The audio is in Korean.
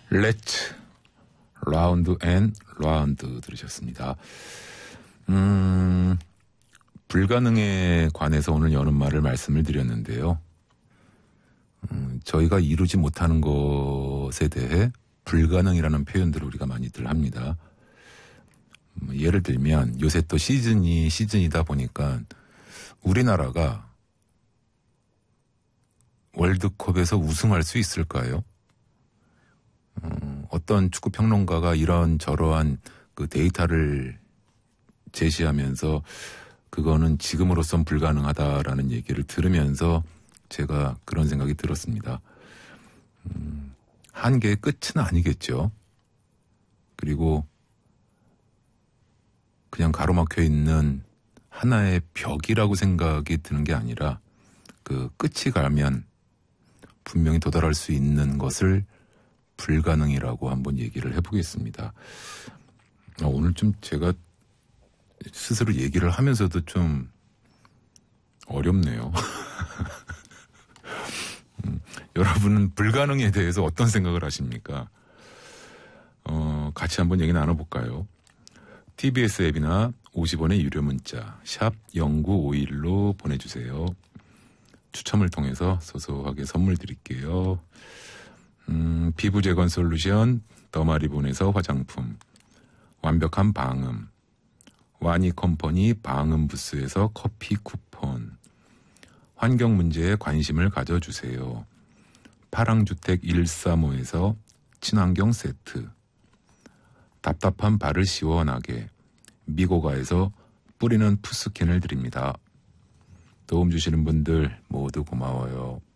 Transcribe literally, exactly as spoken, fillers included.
Let's 라운드 앤 라운드 들으셨습니다. 음, 불가능에 관해서 오늘 여는 말을 말씀을 드렸는데요. 음, 저희가 이루지 못하는 것에 대해 불가능이라는 표현들을 우리가 많이들 합니다. 음, 예를 들면 요새 또 시즌이 시즌이다 보니까 우리나라가 월드컵에서 우승할 수 있을까요? 음, 어떤 축구 평론가가 이런 저러한 그 데이터를 제시하면서 그거는 지금으로선 불가능하다라는 얘기를 들으면서 제가 그런 생각이 들었습니다. 음, 한계의 끝은 아니겠죠. 그리고 그냥 가로막혀 있는 하나의 벽이라고 생각이 드는 게 아니라 그 끝이 가면 분명히 도달할 수 있는 것을 불가능이라고 한번 얘기를 해보겠습니다. 아, 오늘 좀 제가 스스로 얘기를 하면서도 좀 어렵네요. 음, 여러분은 불가능에 대해서 어떤 생각을 하십니까? 어, 같이 한번 얘기 나눠볼까요? 티비에스 앱이나 오십 원의 유료 문자 샵 공구오일로 보내주세요. 추첨을 통해서 소소하게 선물 드릴게요. 음, 피부 재건 솔루션 더마리본에서 화장품, 완벽한 방음, 와니 컴퍼니 방음 부스에서 커피 쿠폰, 환경 문제에 관심을 가져주세요. 파랑주택 일삼오에서 친환경 세트, 답답한 발을 시원하게 미고가에서 뿌리는 푸스캔을 드립니다. 도움 주시는 분들 모두 고마워요.